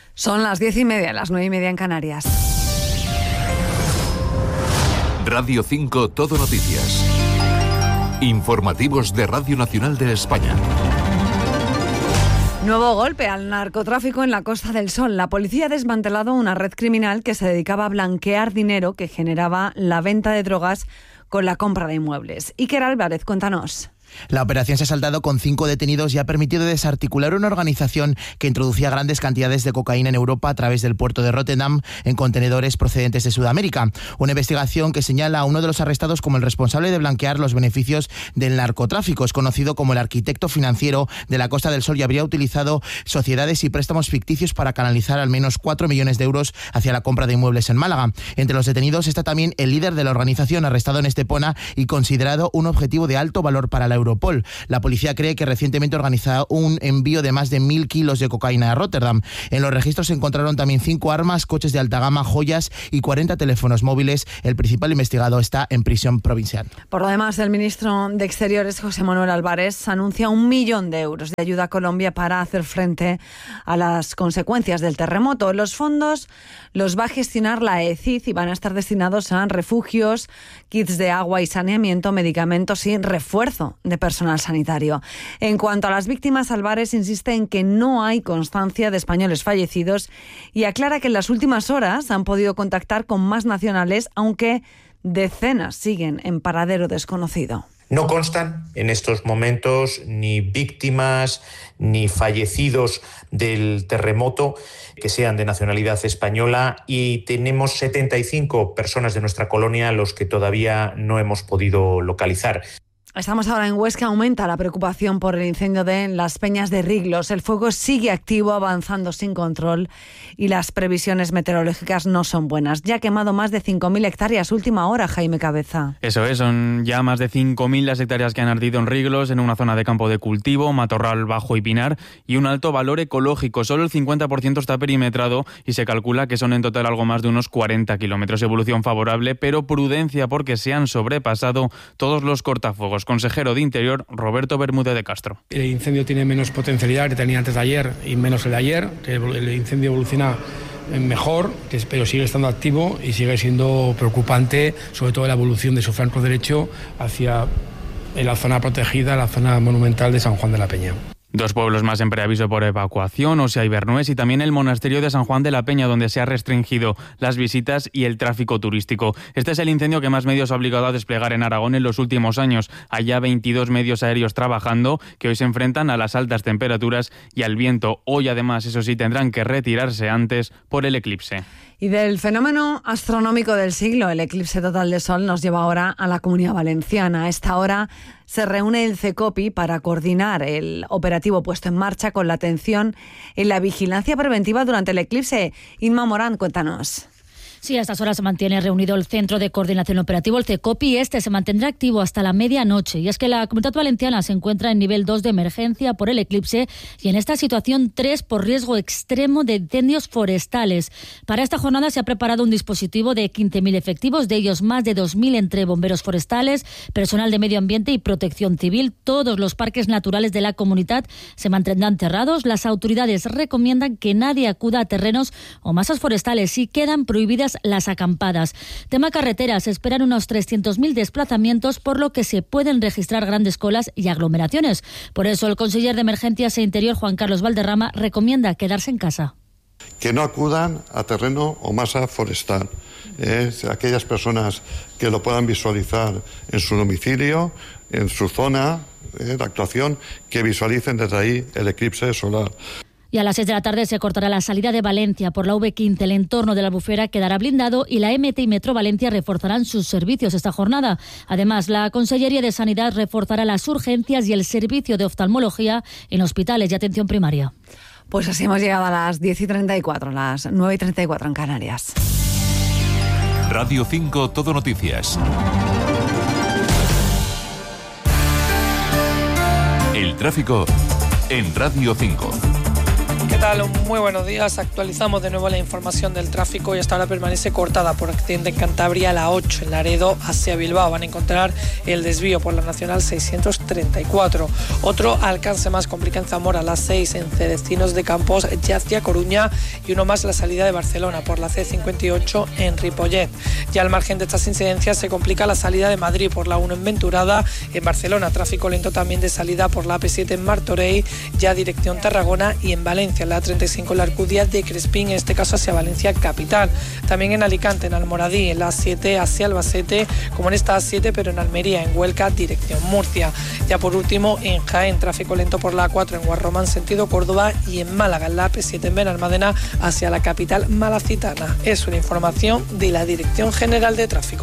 Son las 10:30, las 9:30 en Canarias. Radio 5 Todo Noticias. Informativos de Radio Nacional de España. Nuevo golpe al narcotráfico en la Costa del Sol. La policía ha desmantelado una red criminal que se dedicaba a blanquear dinero que generaba la venta de drogas con la compra de inmuebles. Iker Álvarez, cuéntanos. La operación se ha saldado con 5 detenidos y ha permitido desarticular una organización que introducía grandes cantidades de cocaína en Europa a través del puerto de Rotterdam en contenedores procedentes de Sudamérica. Una investigación que señala a uno de los arrestados como el responsable de blanquear los beneficios del narcotráfico. Es conocido como el arquitecto financiero de la Costa del Sol y habría utilizado sociedades y préstamos ficticios para canalizar al menos 4 millones de euros hacia la compra de inmuebles en Málaga. Entre los detenidos está también el líder de la organización, arrestado en Estepona y considerado un objetivo de alto valor para la Europol. La policía cree que recientemente organizó un envío de más de 1.000 kilos de cocaína a Rotterdam. En los registros se encontraron también 5 armas, coches de alta gama, joyas y 40 teléfonos móviles. El principal investigado está en prisión provincial. Por lo demás, el ministro de Exteriores, José Manuel Álvarez, anuncia 1 millón de euros de ayuda a Colombia para hacer frente a las consecuencias del terremoto. Los fondos los va a gestionar la ECID y van a estar destinados a refugios, kits de agua y saneamiento, medicamentos y refuerzo de personal sanitario. En cuanto a las víctimas, Álvarez insiste en que no hay constancia de españoles fallecidos y aclara que en las últimas horas han podido contactar con más nacionales, aunque decenas siguen en paradero desconocido. No constan en estos momentos ni víctimas ni fallecidos del terremoto que sean de nacionalidad española y tenemos 75 personas de nuestra colonia a los que todavía no hemos podido localizar. Estamos ahora en Huesca. Aumenta la preocupación por el incendio de Las Peñas de Riglos. El fuego sigue activo, avanzando sin control y las previsiones meteorológicas no son buenas. Ya ha quemado más de 5.000 hectáreas. Última hora, Jaime Cabeza. Eso es, son ya más de 5.000 las hectáreas que han ardido en Riglos, en una zona de campo de cultivo, matorral bajo y pinar, y un alto valor ecológico. Solo el 50% está perimetrado y se calcula que son en total algo más de unos 40 kilómetros. Evolución favorable, pero prudencia porque se han sobrepasado todos los cortafuegos. Consejero de Interior, Roberto Bermúdez de Castro. El incendio tiene menos potencialidad que tenía antes de ayer y menos el de ayer. El incendio evoluciona mejor, pero sigue estando activo y sigue siendo preocupante, sobre todo la evolución de su flanco derecho hacia la zona protegida, la zona monumental de San Juan de la Peña. 2 pueblos más en preaviso por evacuación, Osea y Bernués, y también el monasterio de San Juan de la Peña, donde se ha restringido las visitas y el tráfico turístico. Este es el incendio que más medios ha obligado a desplegar en Aragón en los últimos años. Hay ya 22 medios aéreos trabajando, que hoy se enfrentan a las altas temperaturas y al viento. Hoy, además, eso sí, tendrán que retirarse antes por el eclipse. Y del fenómeno astronómico del siglo, el eclipse total de sol, nos lleva ahora a la Comunidad Valenciana. A esta hora se reúne el CECOPI para coordinar el operativo puesto en marcha con la atención en la vigilancia preventiva durante el eclipse. Inma Morán, cuéntanos. Sí, a estas horas se mantiene reunido el Centro de Coordinación Operativo, el CECOPI. Este se mantendrá activo hasta la medianoche. Y es que la Comunidad Valenciana se encuentra en nivel 2 de emergencia por el eclipse y en esta situación 3 por riesgo extremo de incendios forestales. Para esta jornada se ha preparado un dispositivo de 15.000 efectivos, de ellos más de 2.000 entre bomberos forestales, personal de medio ambiente y protección civil. Todos los parques naturales de la comunidad se mantendrán cerrados. Las autoridades recomiendan que nadie acuda a terrenos o masas forestales y quedan prohibidas las acampadas. Tema carreteras, se esperan unos 300.000 desplazamientos, por lo que se pueden registrar grandes colas y aglomeraciones. Por eso el conseller de Emergencias e Interior, Juan Carlos Valderrama, recomienda quedarse en casa. Que no acudan a terreno o masa forestal. Aquellas personas que lo puedan visualizar en su domicilio, en su zona de actuación, que visualicen desde ahí el eclipse solar. Y a las 6 de la tarde se cortará la salida de Valencia por la V15. El entorno de la Albufera quedará blindado y la MT y Metro Valencia reforzarán sus servicios esta jornada. Además, la Consellería de Sanidad reforzará las urgencias y el servicio de oftalmología en hospitales y atención primaria. Pues así hemos llegado a las 10:34, las 9:34 en Canarias. Radio 5 Todo Noticias. El tráfico en Radio 5. ¿Qué tal? Muy buenos días. Actualizamos de nuevo la información del tráfico y hasta ahora permanece cortada por accidente en Cantabria, la 8 en Laredo hacia Bilbao. Van a encontrar el desvío por la Nacional 634. Otro alcance más complica en Zamora, la 6 en Cerecinos de Campos ya hacia Coruña, y uno más la salida de Barcelona por la C58 en Ripollet. Ya al margen de estas incidencias se complica la salida de Madrid por la 1 en Venturada. En Barcelona, tráfico lento también de salida por la AP7 en Martorell, ya dirección Tarragona, y en Valencia, la 35 en la Alcudia de Crespín, en este caso hacia Valencia capital. También en Alicante, en Almoradí, en la A7 hacia Albacete, como en esta A7, pero en Almería, en Huelca, dirección Murcia. Ya por último, en Jaén, tráfico lento por la A4 en Guarromán, sentido Córdoba, y en Málaga, en la AP7 en Benalmádena, hacia la capital malacitana. Es una información de la Dirección General de Tráfico.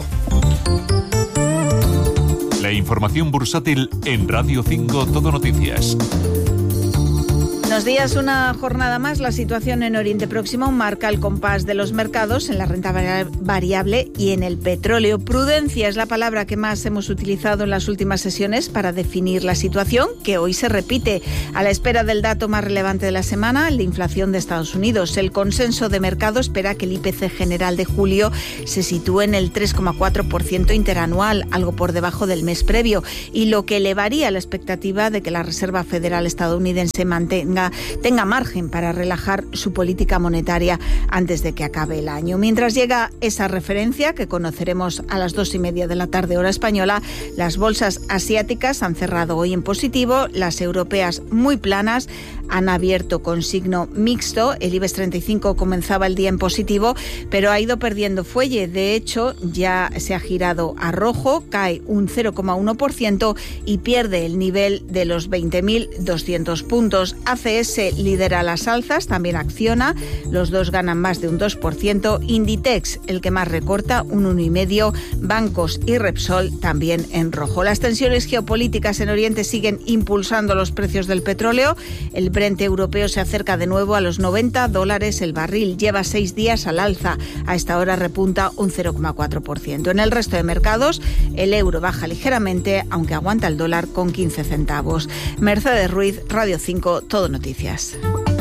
La información bursátil en Radio 5 Todo Noticias. Buenos días, una jornada más. La situación en Oriente Próximo marca el compás de los mercados en la renta variable y en el petróleo. Prudencia es la palabra que más hemos utilizado en las últimas sesiones para definir la situación, que hoy se repite a la espera del dato más relevante de la semana, la inflación de Estados Unidos. El consenso de mercado espera que el IPC general de julio se sitúe en el 3,4% interanual, algo por debajo del mes previo, y lo que elevaría la expectativa de que la Reserva Federal estadounidense tenga margen para relajar su política monetaria antes de que acabe el año. Mientras llega esa referencia, que conoceremos a las 2:30 de la tarde hora española, las bolsas asiáticas han cerrado hoy en positivo, las europeas muy planas, han abierto con signo mixto. El IBEX 35 comenzaba el día en positivo, pero ha ido perdiendo fuelle. De hecho, ya se ha girado a rojo, cae un 0,1% y pierde el nivel de los 20.200 puntos. ACS lidera las alzas, también Acciona, los dos ganan más de un 2%. Inditex, el que más recorta, un 1,5%. Bancos y Repsol también en rojo. Las tensiones geopolíticas en Oriente siguen impulsando los precios del petróleo. El Brent europeo se acerca de nuevo a los $90 el barril. Lleva 6 días al alza. A esta hora repunta un 0,4%. En el resto de mercados, el euro baja ligeramente, aunque aguanta el dólar con 15 centavos. Mercedes Ruiz, Radio 5, Todo Noticias.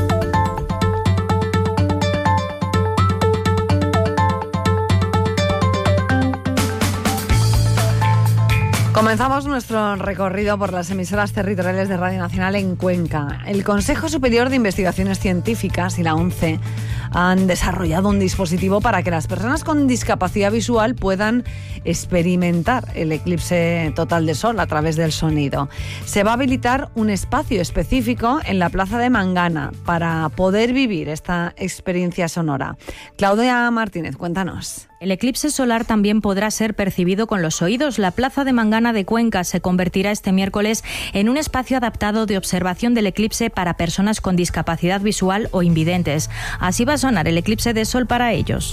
Comenzamos nuestro recorrido por las emisoras territoriales de Radio Nacional en Cuenca. El Consejo Superior de Investigaciones Científicas y la ONCE han desarrollado un dispositivo para que las personas con discapacidad visual puedan experimentar el eclipse total de sol a través del sonido. Se va a habilitar un espacio específico en la Plaza de Mangana para poder vivir esta experiencia sonora. Claudia Martínez, cuéntanos. El eclipse solar también podrá ser percibido con los oídos. La Plaza de Mangana de Cuenca se convertirá este miércoles en un espacio adaptado de observación del eclipse para personas con discapacidad visual o invidentes. Así va a sonar el eclipse de sol para ellos.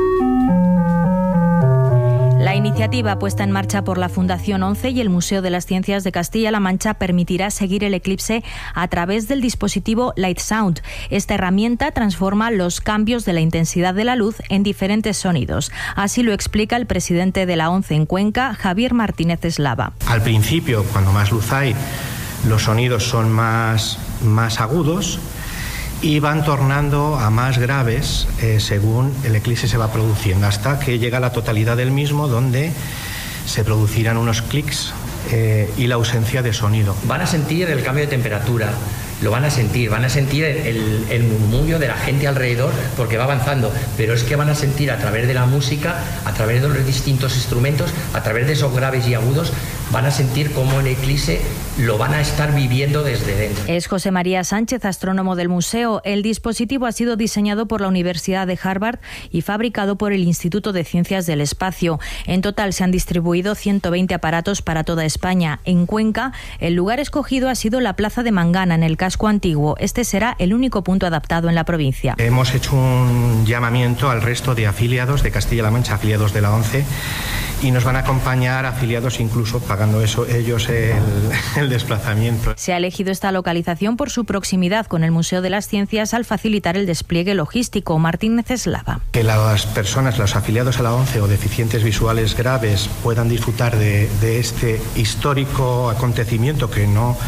La iniciativa puesta en marcha por la Fundación ONCE y el Museo de las Ciencias de Castilla-La Mancha permitirá seguir el eclipse a través del dispositivo Light Sound. Esta herramienta transforma los cambios de la intensidad de la luz en diferentes sonidos. Así lo explica el presidente de la ONCE en Cuenca, Javier Martínez Eslava. Al principio, cuando más luz hay, los sonidos son más agudos y van tornando a más graves según el eclipse se va produciendo, hasta que llega a la totalidad del mismo, donde se producirán unos clics y la ausencia de sonido. Van a sentir el cambio de temperatura, lo van a sentir el murmullo de la gente alrededor porque va avanzando, pero es que van a sentir a través de la música, a través de los distintos instrumentos, a través de esos graves y agudos, van a sentir cómo el eclipse lo van a estar viviendo desde dentro. Es José María Sánchez, astrónomo del museo. El dispositivo ha sido diseñado por la Universidad de Harvard y fabricado por el Instituto de Ciencias del Espacio. En total se han distribuido 120 aparatos para toda España. En Cuenca, el lugar escogido ha sido la Plaza de Mangana, en el casco antiguo. Este será el único punto adaptado en la provincia. Hemos hecho un llamamiento al resto de afiliados de Castilla-La Mancha, afiliados de la ONCE, y nos van a acompañar afiliados incluso pagando ellos el desplazamiento. Se ha elegido esta localización por su proximidad con el Museo de las Ciencias al facilitar el despliegue logístico. Martínez Eslava. Que las personas, los afiliados a la ONCE o deficientes visuales graves puedan disfrutar de este histórico acontecimiento que no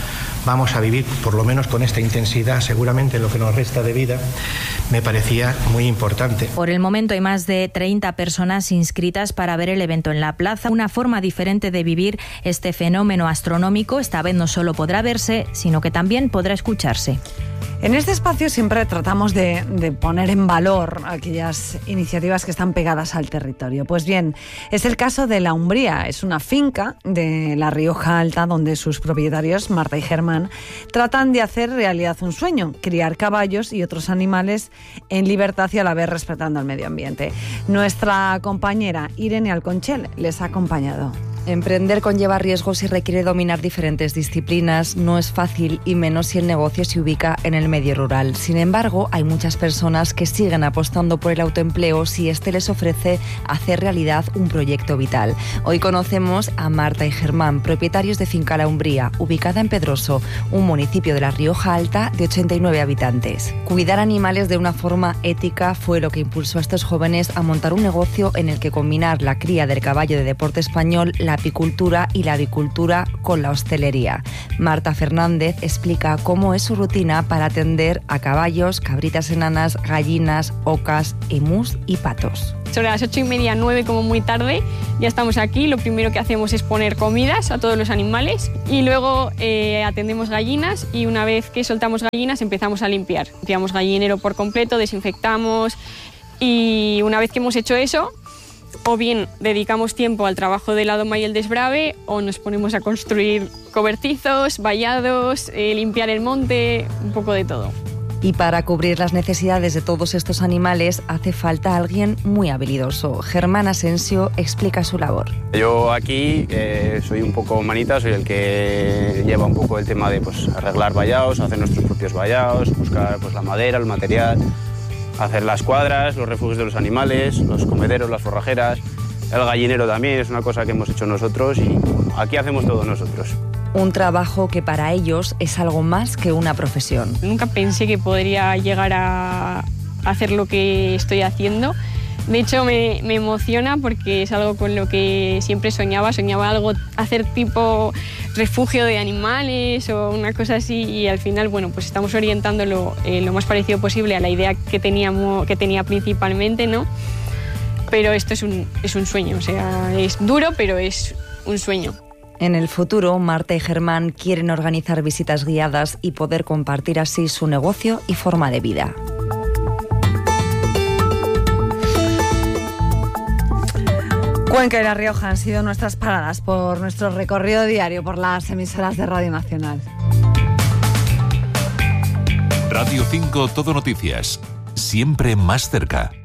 vamos a vivir, por lo menos con esta intensidad, seguramente en lo que nos resta de vida, me parecía muy importante. Por el momento hay más de 30 personas inscritas para ver el evento en la plaza. Una forma diferente de vivir este fenómeno astronómico. Esta vez no solo podrá verse, sino que también podrá escucharse. En este espacio siempre tratamos de poner en valor aquellas iniciativas que están pegadas al territorio. Pues bien, es el caso de La Umbría. Es una finca de La Rioja Alta donde sus propietarios, Marta y Germán, tratan de hacer realidad un sueño: criar caballos y otros animales en libertad y a la vez respetando el medio ambiente. Nuestra compañera Irene Alconchel les ha acompañado. Emprender conlleva riesgos y requiere dominar diferentes disciplinas. No es fácil, y menos si el negocio se ubica en el medio rural. Sin embargo, hay muchas personas que siguen apostando por el autoempleo si este les ofrece hacer realidad un proyecto vital. Hoy conocemos a Marta y Germán, propietarios de Finca La Umbría, ubicada en Pedroso, un municipio de La Rioja Alta de 89 habitantes. Cuidar animales de una forma ética fue lo que impulsó a estos jóvenes a montar un negocio en el que combinar la cría del caballo de deporte español, la apicultura y la avicultura con la hostelería. Marta Fernández explica cómo es su rutina para atender a caballos, cabritas enanas, gallinas, ocas, emus y patos. Sobre las 8:30, 9 como muy tarde, ya estamos aquí. Lo primero que hacemos es poner comidas a todos los animales y luego atendemos gallinas, y una vez que soltamos gallinas empezamos a limpiar. Limpiamos gallinero por completo, desinfectamos, y una vez que hemos hecho eso, o bien dedicamos tiempo al trabajo de la doma y el desbrave, o nos ponemos a construir cobertizos, vallados, limpiar el monte, un poco de todo. Y para cubrir las necesidades de todos estos animales hace falta alguien muy habilidoso. Germán Asensio explica su labor. Yo aquí soy un poco manita, soy el que lleva un poco el tema de arreglar vallados, hacer nuestros propios vallados, buscar la madera, el material, hacer las cuadras, los refugios de los animales, los comederos, las forrajeras, el gallinero también es una cosa que hemos hecho nosotros, y aquí hacemos todo nosotros. Un trabajo que para ellos es algo más que una profesión. Nunca pensé que podría llegar a hacer lo que estoy haciendo. De hecho, me emociona porque es algo con lo que siempre soñaba algo, hacer tipo refugio de animales o una cosa así, y al final, pues estamos orientándolo lo más parecido posible a la idea que tenía principalmente, ¿no? Pero esto es un sueño, o sea, es duro, pero es un sueño. En el futuro, Marta y Germán quieren organizar visitas guiadas y poder compartir así su negocio y forma de vida. Cuenca y La Rioja han sido nuestras paradas por nuestro recorrido diario por las emisoras de Radio Nacional. Radio 5 Todo Noticias, siempre más cerca.